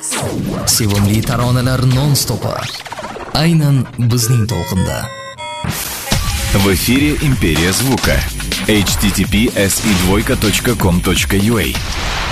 Sevimli taronalar non-stopi. Aynan bizning to'lqinda. В эфире «Империя звука». http://si2.com.ua